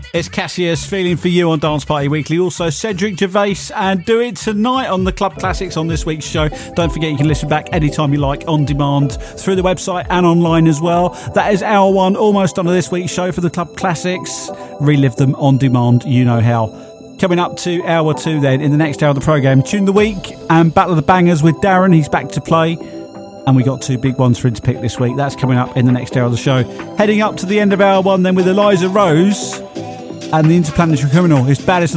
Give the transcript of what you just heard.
It's Cassius, Feeling For You on Dance Party Weekly. Also, Cedric Gervais and Do It Tonight on the Club Classics on this week's show. Don't forget you can listen back anytime you like on demand through the website and online as well. That is hour one, almost done of this week's show for the Club Classics. Relive them on demand, you know how. Coming up to hour two then, in the next hour of the programme, Tune the Week and Battle of the Bangers with Darren. He's back to play. And we got two big ones for him to pick this week. That's coming up in the next hour of the show. Heading up to the end of hour one then with Eliza Rose and the Interplanetary Criminal. His baddest